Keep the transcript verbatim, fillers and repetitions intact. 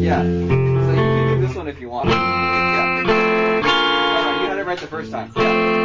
Yeah. So you can do this one if you want. Yeah. No, no, you had it right the first time. Yeah.